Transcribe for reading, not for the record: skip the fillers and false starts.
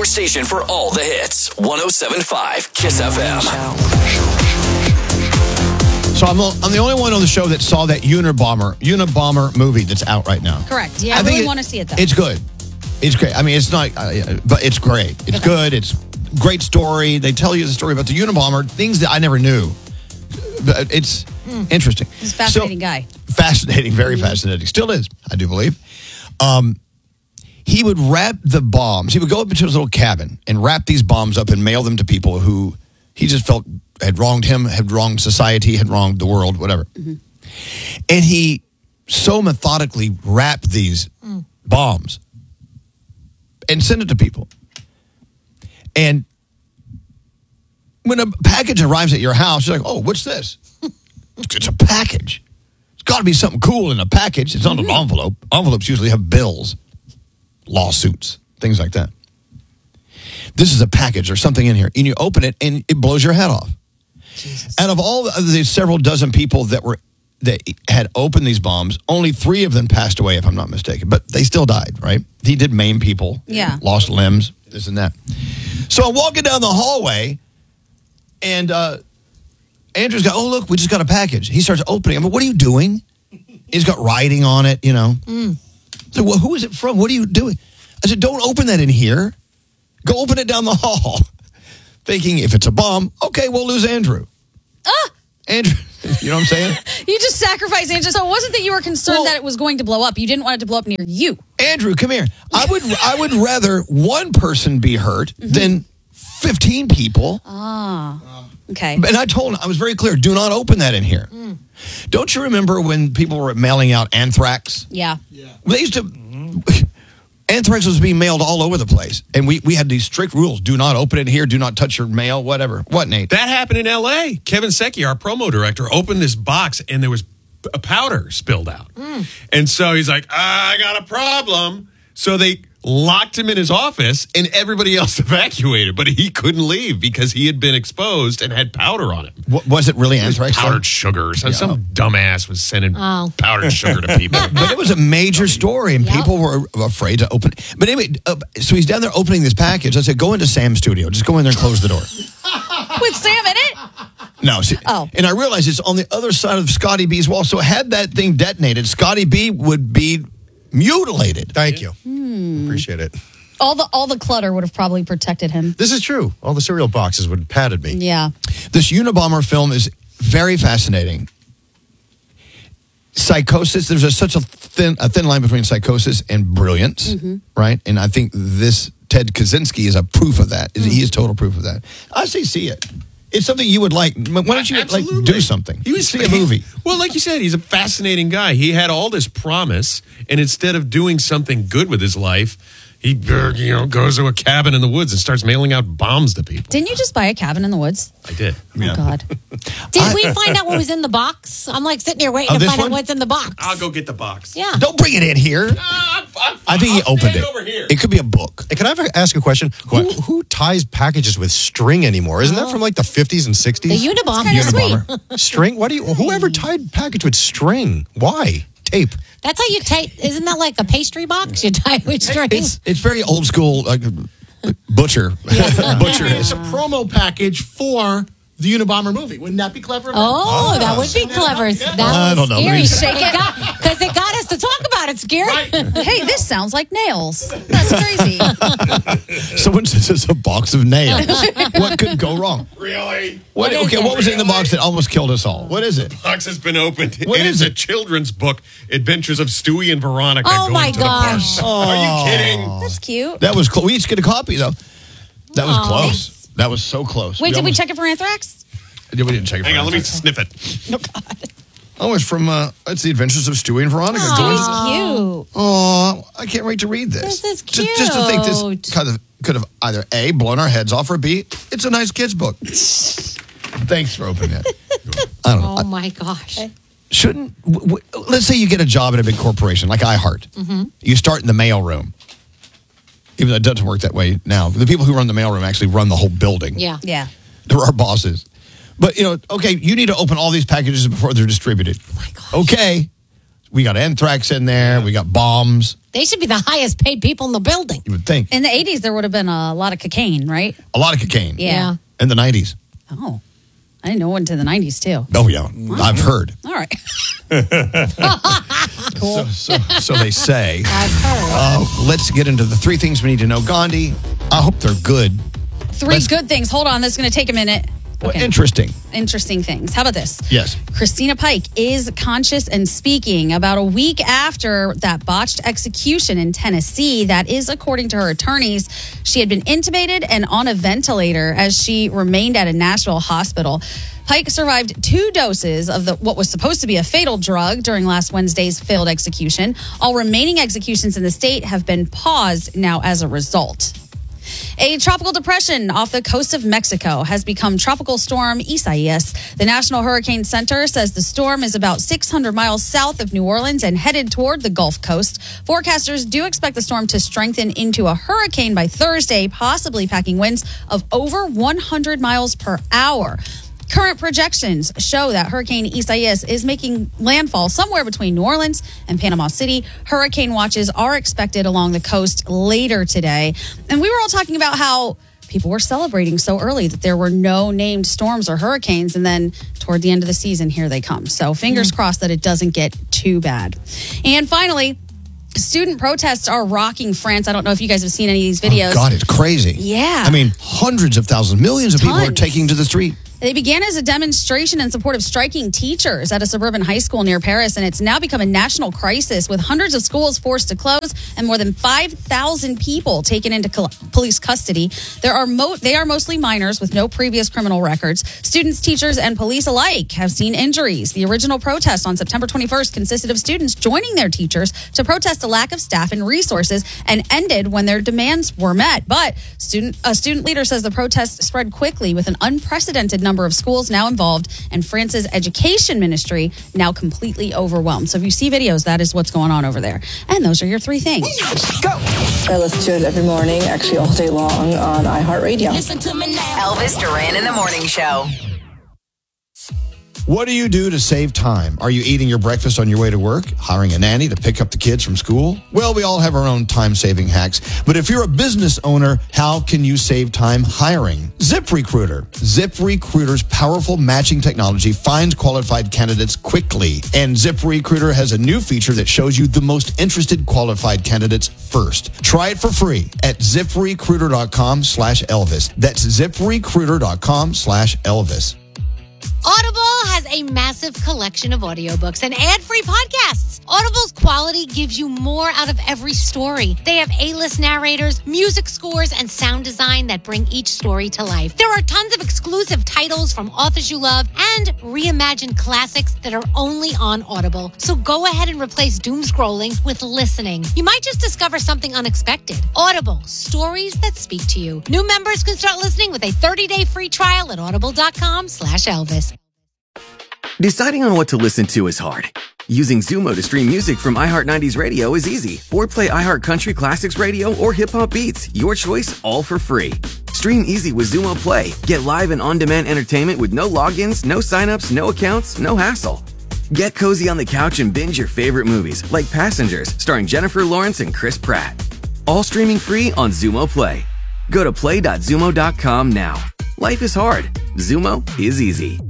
Your station for all the hits. 107.5 KISS FM. So I'm the only one on the show that saw that Unabomber movie that's out right now. Correct. Yeah, I really want to see it, though. It's good. It's great. I mean, it's not, but it's great. It's good. It's great story. They tell you the story about the Unabomber, things that I never knew. But it's interesting. He's a fascinating guy. Fascinating, very fascinating. Still is, I do believe. He would wrap the bombs. He would go up into his little cabin and wrap these bombs up and mail them to people who he just felt had wronged him, had wronged society, had wronged the world, whatever. And he so methodically wrapped these bombs and sent it to people. And when a package arrives at your house, you're like, oh, what's this? It's a package. It's got to be something cool in a package. It's not an envelope. Envelopes usually have bills, lawsuits, things like that. This is a package or something in here. And you open it, and it blows your head off. Jesus. Out of all the several dozen people that had opened these bombs, only 3 of them passed away, if I'm not mistaken. But they still died, right? He did maim people. Yeah. Lost limbs, this and that. So I'm walking down the hallway, and Andrew's got, oh, look, we just got a package. He starts opening. I'm like, what are you doing? He's got writing on it, you know. So, well, who is it from? What are you doing? I said, don't open that in here. Go open it down the hall. Thinking if it's a bomb, okay, we'll lose Andrew. Andrew, you know what I'm saying? You just sacrificed Andrew. So it wasn't that you were concerned that it was going to blow up. You didn't want it to blow up near you. Andrew, come here. I would rather one person be hurt than 15 people. Okay. And I told him, I was very clear, do not open that in here. Don't you remember when people were mailing out anthrax? Yeah. They used to... Anthrax was being mailed all over the place. And we had these strict rules. Do not open it here. Do not touch your mail, whatever. What, Nate? That happened in L.A. Kevin Secchi, our promo director, opened this box and there was a powder spilled out. And so he's like, I got a problem. So they locked him in his office and everybody else evacuated. But he couldn't leave because he had been exposed and had powder on him. Was it really anthrax? Powdered sugar. So some dumbass was sending powdered sugar to people. But it was a major story, and people were afraid to open it. But anyway, so he's down there opening this package. I said, go into Sam's studio. Just go in there and close the door. With Sam in it? No. See, and I realized it's on the other side of Scotty B's wall. So had that thing detonated, Scotty B would be mutilated. Thank you. Appreciate it. All the clutter would have probably protected him. This is true. All the cereal boxes would have padded me. Yeah. This Unabomber film is very fascinating. Psychosis, there's such a thin line between psychosis and brilliance, right? And I think this Ted Kaczynski is a proof of that. He is total proof of that. I say see it. It's something you would like. Why don't you do something? He was see a movie. Well, like you said, he's a fascinating guy. He had all this promise, and instead of doing something good with his life, he goes to a cabin in the woods and starts mailing out bombs to people. Didn't you just buy a cabin in the woods? I did. Oh, God. Did we find out what was in the box? I'm like sitting here waiting to find out what's in the box. I'll go get the box. Yeah. Don't bring it in here. I think he opened it. Over here. It could be a book. Hey, can I ask a question? Who ties packages with string anymore? Isn't that from like the 50s and 60s? The Unabomber. Unabomber. String? Whoever tied package with string? Why? Tape. That's how you tie. Isn't that like a pastry box? You tie with string. It's very old school, like butcher. Butcher. It's a promo package for the Unabomber movie. Wouldn't that be clever? Oh, that would be clever. I don't know. Scary. Shake it because it got us to talk about it. Scary. Right. Hey, this sounds like nails. That's crazy. Someone says it's a box of nails. What could go wrong? Really? What was in the box that almost killed us all? What is it? The box has been opened. What it is is a it? children's book, Adventures of Stewie and Veronica. Oh, going my to the park. gosh. Are you kidding? That's cute. That was close. We each get a copy, though. That was close. That was so close. Wait, did we check it for anthrax? We didn't check it. Hang on, let me sniff it. Oh, God. Oh, it's from, it's The Adventures of Stewie and Veronica. Cute. Oh, I can't wait to read this. This is cute. Just to think this could have either A, blown our heads off, or B, it's a nice kid's book. Thanks for opening it. I don't know. Oh, my gosh. Let's say you get a job at a big corporation like iHeart. You start in the mail room. Even though it doesn't work that way now. The people who run the mailroom actually run the whole building. Yeah. Yeah. They're our bosses. But, okay, you need to open all these packages before they're distributed. Oh my gosh. Okay. We got anthrax in there. We got bombs. They should be the highest paid people in the building. You would think. In the 80s, there would have been a lot of cocaine, right? A lot of cocaine. Yeah. In the 90s. Oh. I didn't know it went to the 90s, too. Oh, yeah. I've heard. All right. Cool. So they say. I've heard. Let's get into the 3 things we need to know. Gandhi, I hope they're good. 3 good things. Hold on. This is going to take a minute. Well, interesting. Interesting things. How about this? Yes. Christina Pike is conscious and speaking about a week after that botched execution in Tennessee. That is according to her attorneys. She had been intubated and on a ventilator as she remained at a Nashville hospital. Pike survived 2 doses of what was supposed to be a fatal drug during last Wednesday's failed execution. All remaining executions in the state have been paused now as a result. A tropical depression off the coast of Mexico has become Tropical Storm Isaias. The National Hurricane Center says the storm is about 600 miles south of New Orleans and headed toward the Gulf Coast. Forecasters do expect the storm to strengthen into a hurricane by Thursday, possibly packing winds of over 100 miles per hour. Current projections show that Hurricane Isaias is making landfall somewhere between New Orleans and Panama City. Hurricane watches are expected along the coast later today. And we were all talking about how people were celebrating so early that there were no named storms or hurricanes. And then toward the end of the season, here they come. So fingers crossed that it doesn't get too bad. And finally, student protests are rocking France. I don't know if you guys have seen any of these videos. Oh, God, it's crazy. Yeah. I mean, hundreds of thousands, millions of people are Tons. taking to the street. They began as a demonstration in support of striking teachers at a suburban high school near Paris, and it's now become a national crisis with hundreds of schools forced to close and more than 5,000 people taken into police custody. They are mostly minors with no previous criminal records. Students, teachers, and police alike have seen injuries. The original protest on September 21st consisted of students joining their teachers to protest a lack of staff and resources and ended when their demands were met. But a student leader says the protest spread quickly with an unprecedented number of schools now involved and France's education ministry now completely overwhelmed. So if you see videos, that is what's going on over there. And those are your 3 things. Go. I listen to it every morning, actually all day long on iHeartRadio. Listen to me now. Elvis Duran in the Morning Show. What do you do to save time? Are you eating your breakfast on your way to work? Hiring a nanny to pick up the kids from school? Well, we all have our own time-saving hacks. But if you're a business owner, how can you save time hiring? ZipRecruiter. ZipRecruiter's powerful matching technology finds qualified candidates quickly. And ZipRecruiter has a new feature that shows you the most interested qualified candidates first. Try it for free at ZipRecruiter.com/Elvis. That's ZipRecruiter.com/Elvis. Audible has a massive collection of audiobooks and ad-free podcasts. Audible's quality gives you more out of every story. They have A-list narrators, music scores, and sound design that bring each story to life. There are tons of exclusive titles from authors you love and reimagined classics that are only on Audible. So go ahead and replace doom scrolling with listening. You might just discover something unexpected. Audible, stories that speak to you. New members can start listening with a 30-day free trial at audible.com/Elvis. Deciding on what to listen to is hard. Using Zumo to stream music from iHeart 90s Radio is easy. Or play iHeart Country Classics Radio or Hip Hop Beats. Your choice, all for free. Stream easy with Zumo Play. Get live and on-demand entertainment with no logins, no signups, no accounts, no hassle. Get cozy on the couch and binge your favorite movies like Passengers, starring Jennifer Lawrence and Chris Pratt. All streaming free on Zumo Play. Go to play.zumo.com now. Life is hard. Zumo is easy.